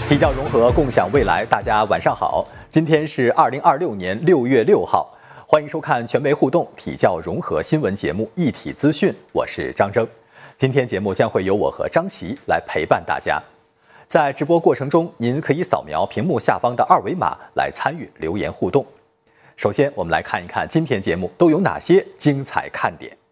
体教融合，共享未来。大家晚上好，今天是2026年6月6号，欢迎收看全媒互动体教融合新闻节目《一体资讯》，我是张征。今天节目将会由我和张琪来陪伴大家。在直播过程中，您可以扫描屏幕下方的二维码来参与留言互动。首先，我们来看一看今天节目都有哪些精彩看点。